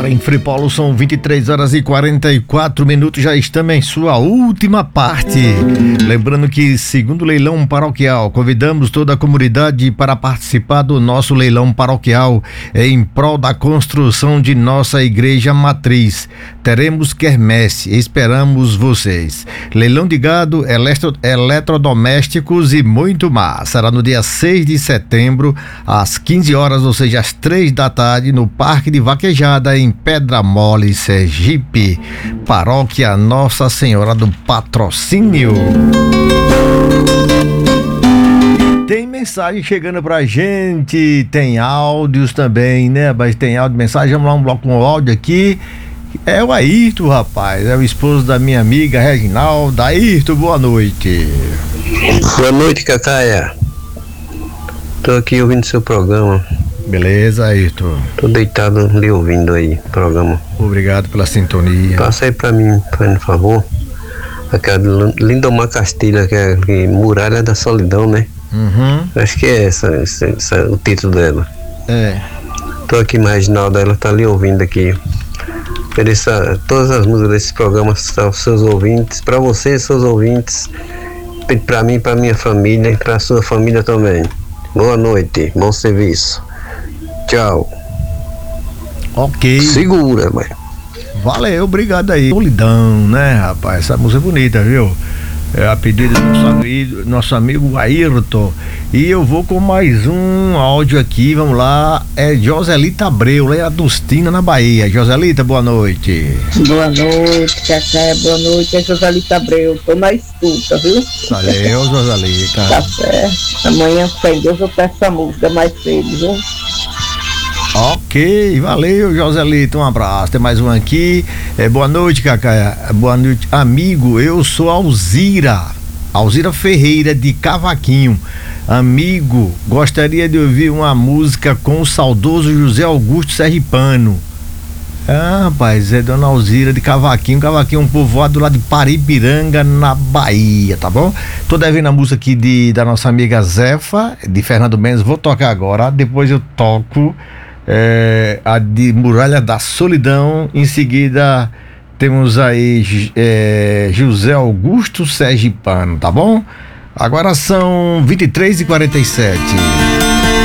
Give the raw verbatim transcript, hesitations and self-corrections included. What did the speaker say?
Agora em Frei Paulo são vinte e três horas e quarenta e quatro minutos, já estamos em sua última parte. Lembrando que, segundo o leilão paroquial, convidamos toda a comunidade para participar do nosso leilão paroquial em prol da construção de nossa igreja matriz. Teremos quermesse, esperamos vocês. Leilão de gado, eletro, eletrodomésticos e muito mais. Será no dia seis de setembro, às quinze horas, ou seja, às três da tarde, no Parque de Vaquejada, em Pedra Mole, Sergipe. Paróquia Nossa Senhora do Patrocínio. Tem mensagem chegando pra gente, tem áudios também, né? Mas tem áudio, mensagem, vamos lá, um bloco com áudio aqui. É o Ayrton, rapaz, é o esposo da minha amiga Reginalda. Ayrton, boa noite. Boa noite, Cacaia. Tô aqui ouvindo seu programa. Beleza, Ayrton. Tô deitado lhe ouvindo aí, programa. Obrigado pela sintonia. Passa aí pra mim, por favor. Aquela Lindomar Castilha, que é que Muralha da Solidão, né? Uhum. Acho que é essa, essa, essa, o título dela. É. Tô aqui, Reginalda, ela tá lhe ouvindo aqui. Ofereça todas as músicas desse programa aos seus ouvintes, pra vocês, seus ouvintes, pra mim, pra minha família e pra sua família também. Boa noite, bom serviço. Tchau. Ok. Segura, mãe. Valeu, obrigado aí. Solidão, né, rapaz? Essa música é bonita, viu? É a pedido do nosso amigo, nosso amigo Ayrton. E eu vou com mais um áudio aqui, vamos lá. É Joselita Abreu, lá em Adustina, na Bahia. Joselita, boa noite. Boa noite, Cacé, boa noite. É Joselita Abreu, tô na escuta, viu? Valeu, Joselita. Tá certo. Amanhã, sem Deus, eu peço essa música mais cedo, viu? Ok, valeu, Joselito, um abraço. Tem mais um aqui. É, boa noite, Cacá. Boa noite, amigo. Eu sou Alzira, Alzira Ferreira de Cavaquinho. Amigo, gostaria de ouvir uma música com o saudoso José Augusto Sergipano. Ah, rapaz, é Dona Alzira de Cavaquinho. Cavaquinho é um povoado lá de Paripiranga, na Bahia, tá bom? Tô devendo a música aqui de, da nossa amiga Zefa, de Fernando Mendes. Vou tocar agora, depois eu toco É, a de Muralha da Solidão. Em seguida temos aí é, José Augusto Sergipano, tá bom? Agora são vinte e três e quarenta e sete.